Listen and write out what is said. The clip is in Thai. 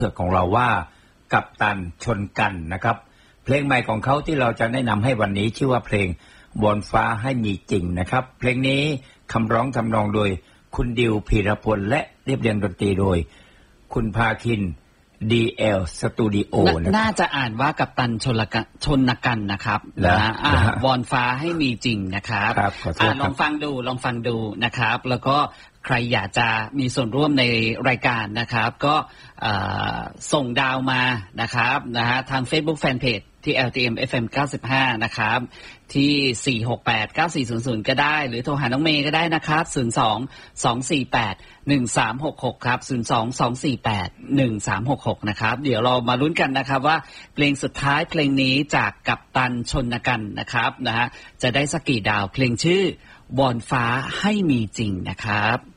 ของเราว่ากัปตันชนกันนะครับเพลงใหม่ของเขาที่เราจะแนะนำให้วันนี้ชื่อว่าเพลงบนฟ้าให้มีจริงนะครับเพลงนี้คำร้องทำนองโดยคุณดิวพีรพลและเรียบเรียงดนตรีโดยคุณภาคิน DL Studio น่าจะอ่านว่ากัปตันชนกันนะครับนะวอนฟ้าให้มีจริงนะครับลองฟังดูนะครับแล้วก็ใครอยากจะมีส่วนร่วมในรายการนะครับก็ส่งดาวมานะครับทาง Facebook Fanpage ที่ LTM FM 95นะครับที่4689400ก็ได้หรือโทรหาน้องเมย์ก็ได้นะครับ02-248-1366ครับ02-248-1366นะครับเดี๋ยวเรามาลุ้นกันนะครับว่าเพลงสุดท้ายเพลงนี้จากกัปตันชนกันนะครับจะได้สักกี่ดาวเพลงชื่อวอนฟ้าให้มีจริงนะครับ